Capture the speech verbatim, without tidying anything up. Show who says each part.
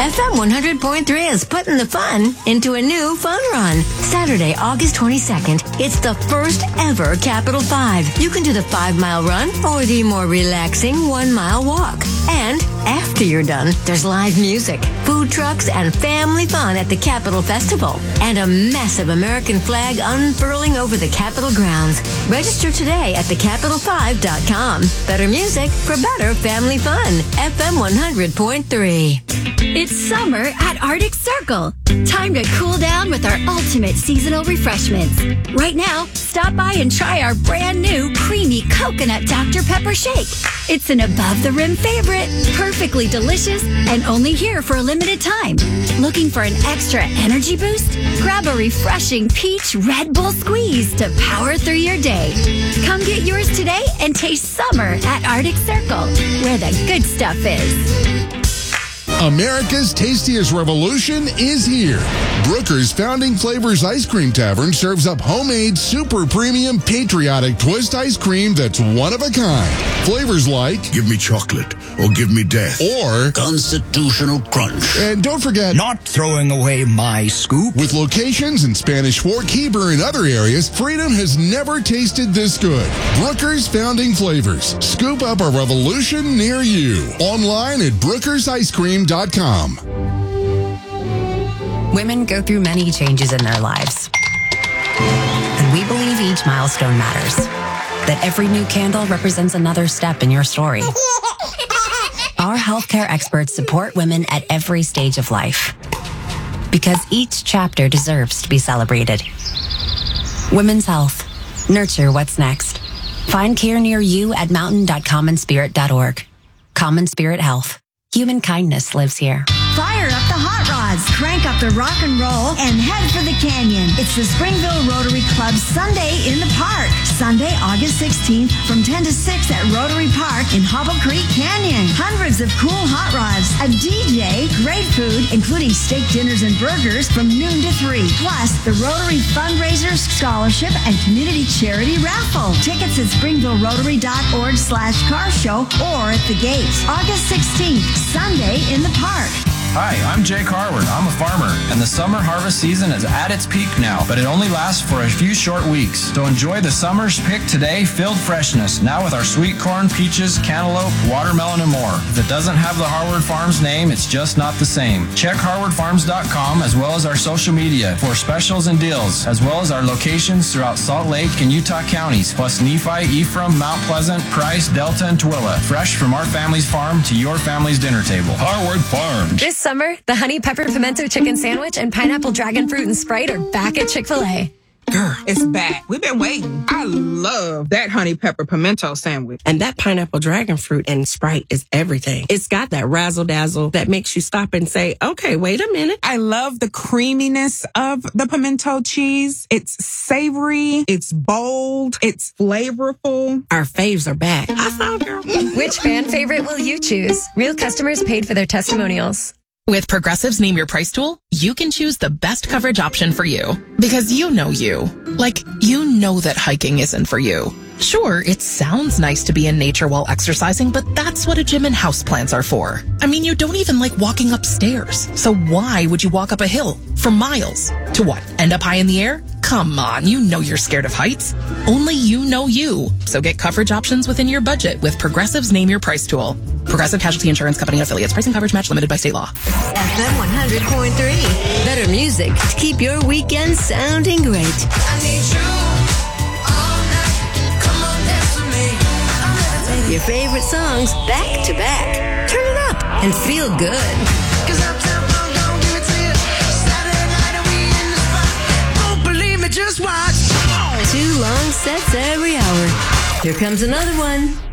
Speaker 1: F M one hundred point three is putting the fun into a new fun run. Saturday, August twenty-second, it's the first ever Capital five. You can do the five-mile run or the more relaxing one-mile walk. And after you're done, there's live music, food trucks, and family fun at the Capitol Festival. And a massive American flag unfurling over the Capitol grounds. Register today at the capital five dot com. Better music for better family fun. F M one hundred point three.
Speaker 2: It's summer at Arctic Circle. Time to cool down with our ultimate seasonal refreshments. Right now, stop by and try our brand new creamy coconut Doctor Pepper shake. It's an above-the-rim favorite, perfectly delicious, and only here for a limited time. Looking for an extra energy boost? Grab a refreshing peach Red Bull squeeze to power through your day. Come get yours today and taste summer at Arctic Circle, where the good stuff is.
Speaker 3: America's tastiest revolution is here. Brooker's Founding Flavors Ice Cream Tavern serves up homemade, super premium, patriotic twist ice cream that's one of a kind. Flavors like,
Speaker 4: give me chocolate or give me death,
Speaker 3: or
Speaker 4: constitutional crunch.
Speaker 3: And don't forget,
Speaker 5: not throwing away my scoop.
Speaker 3: With locations in Spanish Fork, Heber, and other areas, freedom has never tasted this good. Brooker's Founding Flavors. Scoop up a revolution near you. Online at brookers ice cream dot com.
Speaker 6: Women go through many changes in their lives. And we believe each milestone matters. That every new candle represents another step in your story. Our healthcare experts support women at every stage of life. Because each chapter deserves to be celebrated. Women's health. Nurture what's next. Find care near you at mountain dot common spirit dot org. Common Spirit Health. Human kindness lives here.
Speaker 7: Fire up the hot rods, crank up the rock and roll, and head for the canyon. It's the Springville Rotary Club Sunday in the Park. Sunday, August sixteenth from ten to six at Rotary Park in Hobble Creek Canyon. Hundreds of cool hot rods, a D J, great food, including steak dinners and burgers from noon to three. Plus, the Rotary Fundraiser, Scholarship, and Community Charity Raffle. Tickets at springville rotary dot org slash car show or at the gates. August sixteenth, Sunday in the Park.
Speaker 8: Hi, I'm Jake Harward. I'm a farmer, and the summer harvest season is at its peak now, but it only lasts for a few short weeks. So enjoy the summer's pick today filled freshness, now with our sweet corn, peaches, cantaloupe, watermelon, and more. If it doesn't have the Harward Farms name, it's just not the same. Check harward farms dot com as well as our social media for specials and deals, as well as our locations throughout Salt Lake and Utah counties, plus Nephi, Ephraim, Mount Pleasant, Price, Delta, and Tooele. Fresh from our family's farm to your family's dinner table.
Speaker 4: Harward Farms.
Speaker 9: This summer, the honey pepper pimento chicken sandwich and pineapple dragon fruit and Sprite are back at Chick-fil-A.
Speaker 10: Girl, it's back. We've been waiting. I love that honey pepper pimento sandwich.
Speaker 11: And that pineapple dragon fruit and Sprite is everything. It's got that razzle dazzle that makes you stop and say, okay, wait a minute.
Speaker 10: I love the creaminess of the pimento cheese. It's savory. It's bold. It's flavorful.
Speaker 11: Our faves are back. I saw, girl.
Speaker 9: Which fan favorite will you choose? Real customers paid for their testimonials.
Speaker 12: With Progressive's Name Your Price tool, you can choose the best coverage option for you. Because you know you. Like, you know that hiking isn't for you. Sure, it sounds nice to be in nature while exercising, but that's what a gym and houseplants are for. I mean, you don't even like walking upstairs. So why would you walk up a hill for miles? To what? End up high in the air? Come on, you know you're scared of heights. Only you know you. So get coverage options within your budget with Progressive's Name Your Price tool. Progressive Casualty Insurance Company and affiliates. Pricing coverage match limited by state law.
Speaker 1: F M one hundred point three. Better music to keep your weekend sounding great.
Speaker 13: I need you all night. Come on, dance with me.
Speaker 1: Your favorite songs back to back. Turn it up and feel good.
Speaker 13: Cause Uptown Funk don't give it to you. Saturday night and we in the spot. Don't believe me, just watch.
Speaker 1: Two long sets every hour. Here comes another one.